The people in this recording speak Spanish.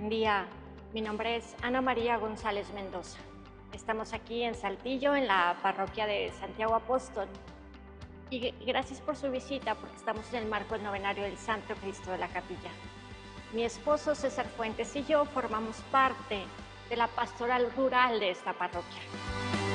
Buen día, mi nombre es Ana María González Mendoza. Estamos aquí en Saltillo, en la parroquia de Santiago Apóstol. Y gracias por su visita, porque estamos en el marco del novenario del Santo Cristo de la Capilla. Mi esposo César Fuentes y yo formamos parte de la pastoral rural de esta parroquia.